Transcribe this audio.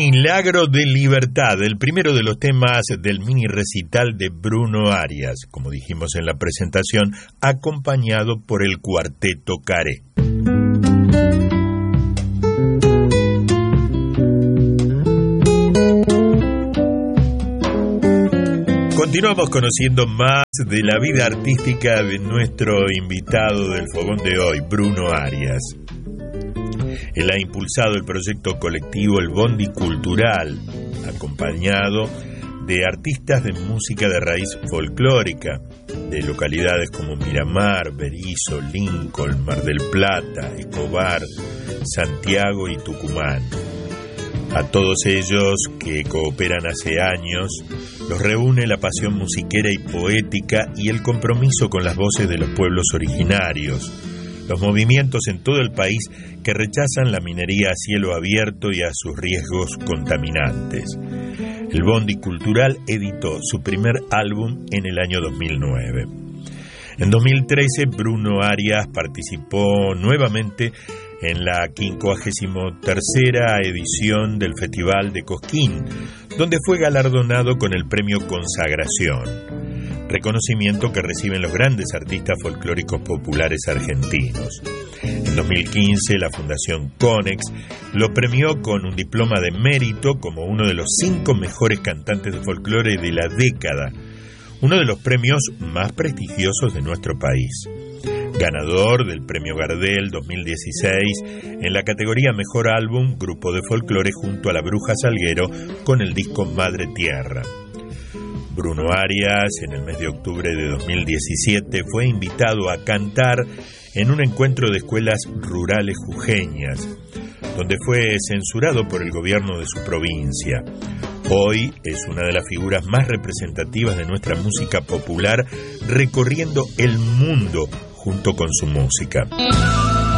Milagro de Libertad, el primero de los temas del mini recital de Bruno Arias, como dijimos en la presentación, acompañado por el Cuarteto Caré. Continuamos conociendo más de la vida artística de nuestro invitado del fogón de hoy, Bruno Arias. Él ha impulsado el proyecto colectivo El Bondi Cultural, acompañado de artistas de música de raíz folclórica, de localidades como Miramar, Berisso, Lincoln, Mar del Plata, Escobar, Santiago y Tucumán. A todos ellos, que cooperan hace años, los reúne la pasión musiquera y poética y el compromiso con las voces de los pueblos originarios, los movimientos en todo el país que rechazan la minería a cielo abierto y a sus riesgos contaminantes. El Bondi Cultural editó su primer álbum en el año 2009. En 2013, Bruno Arias participó nuevamente en la 53ª edición del Festival de Cosquín, donde fue galardonado con el premio Consagración, reconocimiento que reciben los grandes artistas folclóricos populares argentinos. En 2015, la Fundación Conex lo premió con un diploma de mérito como uno de los 5 mejores cantantes de folclore de la década, uno de los premios más prestigiosos de nuestro país. Ganador del Premio Gardel 2016 en la categoría Mejor Álbum Grupo de Folclore junto a La Bruja Salguero con el disco Madre Tierra. Bruno Arias, en el mes de octubre de 2017, fue invitado a cantar en un encuentro de escuelas rurales jujeñas, donde fue censurado por el gobierno de su provincia. Hoy es una de las figuras más representativas de nuestra música popular, recorriendo el mundo junto con su música.